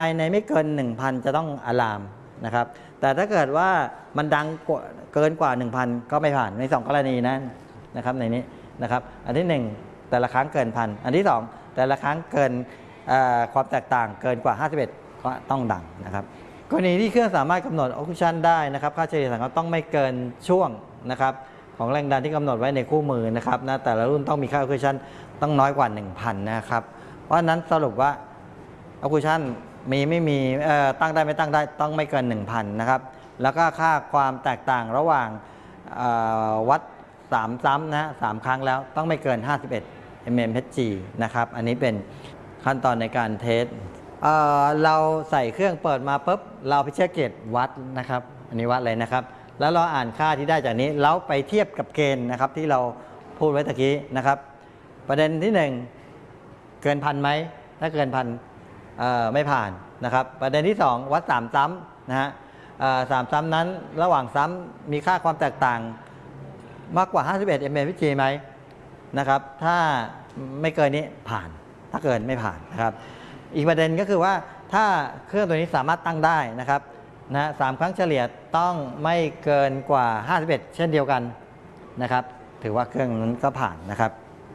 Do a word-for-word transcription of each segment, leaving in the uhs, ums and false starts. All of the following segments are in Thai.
ภายในไม่เกิน หนึ่งพัน จะต้องอะลามนะครับแต่ถ้าเกิดว่ามันดังเกินกว่า หนึ่งพัน ก็ไม่ผ่านในสองกรณีนั้นนะครับในนี้นะครับอันที่หนึ่งแต่ละครั้งเกินพันอันที่สองแต่ละครั้งเกินความแตกต่างเกินกว่าห้าสิบเอ็ดก็ต้องดังนะครับกรณีที่เครื่องสามารถกำหนด Occlusion ได้นะครับค่าเฉลี่ยของเขาต้องไม่เกินช่วงนะครับของแรงดันที่กำหนดไว้ในคู่มือนะครับนะแต่ละรุ่นต้องมีค่า Occlusion ต้องน้อยกว่า หนึ่งพัน นะครับเพราะฉะนั้นสรุปว่า Occlusion มีไม่มีตั้งได้ไม่ตั้งได้ต้องไม่เกิน หนึ่งพัน นะครับแล้วก็ค่าความแตกต่างระหว่างวัดสามซ้ำนะสามครั้งแล้วต้องไม่เกินห้าสิบเอ็ด มิลลิเมตร จี นะครับอันนี้เป็นขั้นตอนในการเทส เ, เราใส่เครื่องเปิดมาปุ๊บเราไปเช็คเกจวัดนะครับอันนี้วัดเลยนะครับแล้วเราอ่านค่าที่ได้จากนี้แล้วไปเทียบกับเกณฑ์นะครับที่เราพูดไว้ตะกี้นะครับประเด็นที่หนึ่งเกินพันไหมถ้าเกินพันไม่ผ่านนะครับประเด็นที่สองวัดสามซ้ำนะฮะสามซ้ำนั้นระหว่างซ้ำมีค่าความแตกต่างมากกว่าห้าสิบเอ็ด มิลลิเมตร จี ไหมนะครับถ้าไม่เกินนี้ผ่านถ้าเกินไม่ผ่านนะครับอีกประเด็นก็คือว่าถ้าเครื่องตัวนี้สามารถตั้งได้นะครับนะสามครั้งเฉลี่ยต้องไม่เกินกว่าห้าสิบเอ็ดเช่นเดียวกันนะครับถือว่าเครื่องนั้นก็ผ่านนะครับ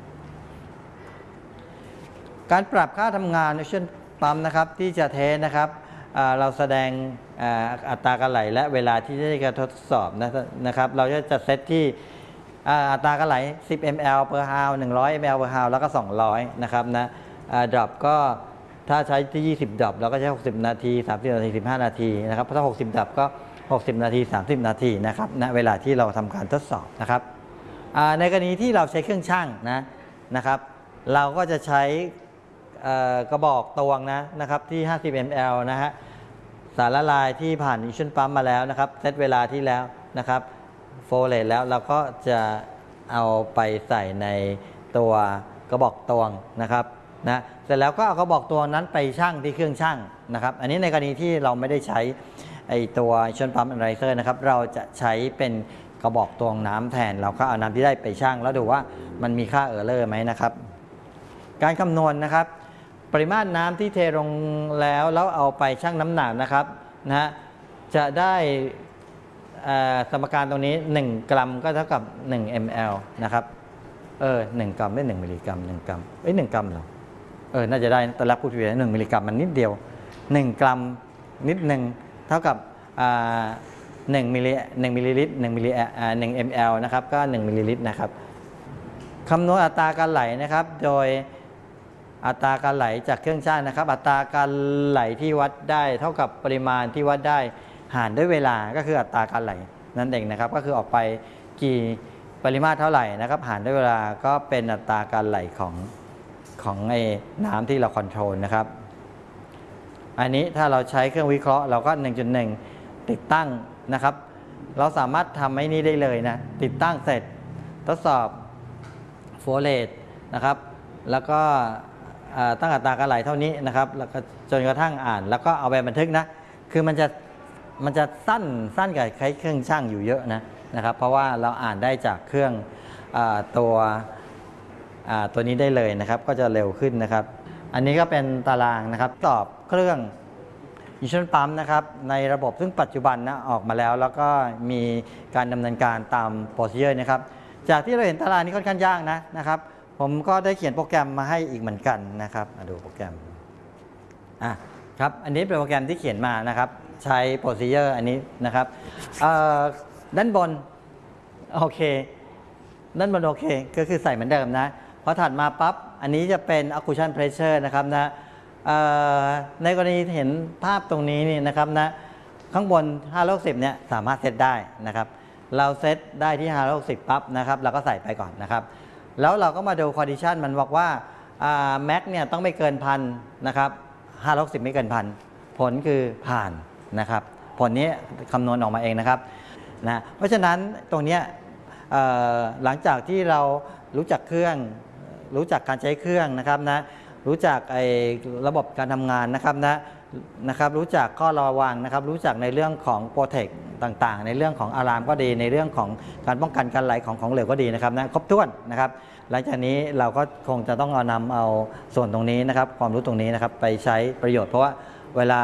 การปรับค่าทำงานเช่นปั๊มนะครับที่จะเทสนะครับเราแสดงอัตราการไหลและเวลาที่จะทดสอบนะครับเราจะจัดเซตที่อัตราการไหลสิบ มิลลิลิตร per hour หนึ่งร้อย มิลลิลิตร per hour แล้วก็สองร้อยนะครับนะดรอปก็ถ้าใช้ที่ยี่สิบดรอปเราก็ใช้หกสิบนาทีสามสิบนาทีสิบห้านาทีนะครับถ้าหกสิบดรอปก็หกสิบนาทีสามสิบนาทีนะครับณเวลาที่เราทำการทดสอบนะครับในกรณีที่เราใช้เครื่องชั่งนะนะครับเราก็จะใช้กระบอกตวงนะนะครับที่ห้าสิบ มิลลิลิตร นะฮะสารละลายที่ผ่านอิชชั่นปั๊มมาแล้วนะครับเซตเวลาที่แล้วนะครับโฟเลตแล้วเราก็จะเอาไปใส่ในตัวกระบอกตวงนะครับนะเสร็จแล้วก็เอากระบอกตวงนั้นไปชั่งที่เครื่องชั่งนะครับอันนี้ในกรณีที่เราไม่ได้ใช้ไอตัวอิชชั่นปั๊มไรเซอร์นะครับเราจะใช้เป็นกระบอกตวงน้ำแทนเราก็เอาน้ำที่ได้ไปชั่งแล้วดูว่ามันมีค่าเออร์เลอร์ไหมนะครับการคำนวณนะครับปริมาตรน้ำที่เทลงแล้วแล้วเอาไปชั่งน้ำหนักนะครับนะฮะจะได้สมการตรงนี้หนึ่งกรัมก็เท่ากับหนึ่ง มิลลิลิตร นะครับเออหนึ่งกรัมไม่หนึ่งมิลลิกรัมหนึ่งกรัมเอ้ยหนึ่งกรัมเหรอเออน่าจะได้ตอนแรกพูดผิดหนึ่งมิลลิกรัมมันนิดเดียวหนึ่งกรัมนิดหนึ่งเท่ากับหนึ่งมิลลิหนึ่งมิลลิลิตรหนึ่งมิลลิอ่าหนึ่ง มิลลิลิตร นะครับก็หนึ่งมิลลิลิตรนะครับคำนวณอัตราการไหลนะครับโดยอัตราการไหลจากเครื่องชั่งนะครับอัตราการไหลที่วัดได้เท่ากับปริมาณที่วัดได้หารด้วยเวลาก็คืออัตราการไหลนั่นเองนะครับก็คือออกไปกี่ปริมาตรเท่าไหร่นะครับหารด้วยเวลาก็เป็นอัตราการไหลของของไอ้น้ำที่เราคอนโทรลนะครับอันนี้ถ้าเราใช้เครื่องวิเคราะห์เราก็ หนึ่งจุดหนึ่ง ติดตั้งนะครับเราสามารถทำไอ้นี้ได้เลยนะติดตั้งเสร็จทดสอบโฟเลตนะครับแล้วก็ตั้งอัตราการไหลเท่านี้นะครับแล้วก็จนกระทั่งอ่านแล้วก็เอาไปบันทึกนะคือมันจะมันจะสั้นสั้นกับใช้เครื่องชั่งอยู่เยอะนะนะครับเพราะว่าเราอ่านได้จากเครื่องอตัวตัวนี้ได้เลยนะครับก็จะเร็วขึ้นนะครับอันนี้ก็เป็นตารางนะครับตอบเครื่องอิชชั่นปั๊มนะครับในระบบซึ่งปัจจุบันนะออกมาแล้วแล้วก็มีการดำเนินการตามโปรซีเจอร์นะครับจากที่เราเห็นตารางนี้ค่อนข้างยากนะนะครับผมก็ได้เขียนโปรแกรมมาให้อีกเหมือนกันนะครับมาดูโปรแกรมอ่ะครับอันนี้เป็นโปรแกรมที่เขียนมานะครับใช้โปรซีเจอร์อันนี้นะครับด้านบนโอเคด้านบนโอเคก็คือใส่เหมือนเดิมนะพอถัดมาปั๊บอันนี้จะเป็น Occlusion Pressure นะครับนะในกรณีเห็นภาพตรงนี้นี่นะครับนะข้างบนห้าร้อยหกสิบเนี่ยสามารถเซตได้นะครับเราเซตได้ที่ห้าร้อยหกสิบปั๊บนะครับเราก็ใส่ไปก่อนนะครับแล้วเราก็มาดู condition มันบอกว่าแม็กเนี่ยต้องไม่เกินพันนะครับห้าร้อยหกสิบไม่เกินพันผลคือผ่านนะครับผลนี้คำนวณออกมาเองนะครับนะเพราะฉะนั้นตรงนี้หลังจากที่เรารู้จักเครื่องรู้จักการใช้เครื่องนะครับนะรู้จักไอ้ระบบการทำงานนะครับนะนะครับรู้จักข้อระวังนะครับรู้จักในเรื่องของโปรเทคต่างๆในเรื่องของอะลามก็ดีในเรื่องของการป้องกันการไหลของของเหลวก็ดีนะครับนะครบถ้วนนะครับหลังจากนี้เราก็คงจะต้องเอานำเอาส่วนตรงนี้นะครับความรู้ตรงนี้นะครับไปใช้ประโยชน์เพราะว่าเวลา